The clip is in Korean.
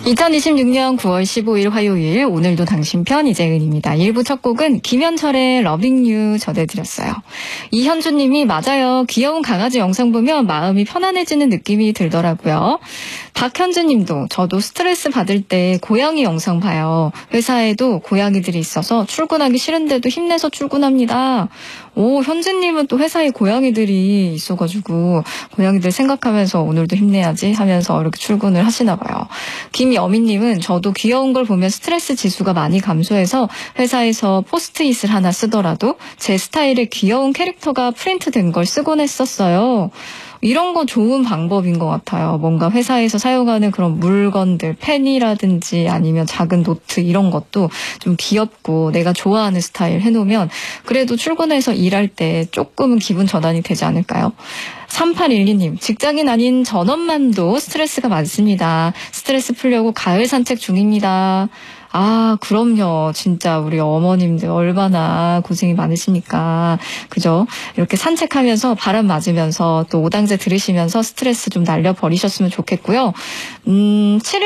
2026년 9월 15일 화요일, 오늘도 당신 편 이재은입니다. 1부 첫 곡은 김현철의 러빙 유 전해드렸어요. 이현주님이 맞아요. 귀여운 강아지 영상 보면 마음이 편안해지는 느낌이 들더라고요. 박현주님도 저도 스트레스 받을 때 고양이 영상 봐요. 회사에도 고양이들이 있어서 출근하기 싫은데도 힘내서 출근합니다. 오, 현주님은 또 회사에 고양이들이 있어가지고 고양이들 생각하면서 오늘도 힘내야지 하면서 이렇게 출근을 하시나 봐요. 김여민님은 저도 귀여운 걸 보면 스트레스 지수가 많이 감소해서 회사에서 포스트잇을 하나 쓰더라도 제 스타일의 귀여운 캐릭터가 프린트된 걸 쓰곤 했었어요. 이런 거 좋은 방법인 것 같아요. 뭔가 회사에서 사용하는 그런 물건들, 펜이라든지 아니면 작은 노트 이런 것도 좀 귀엽고 내가 좋아하는 스타일 해놓으면 그래도 출근해서 일할 때 조금은 기분 전환이 되지 않을까요? 3812님, 직장인 아닌 전업만도 스트레스가 많습니다. 스트레스 풀려고 가을 산책 중입니다. 아, 그럼요. 진짜 우리 어머님들 얼마나 고생이 많으시니까. 그죠? 이렇게 산책하면서 바람 맞으면서 또 오당제 들으시면서 스트레스 좀 날려버리셨으면 좋겠고요.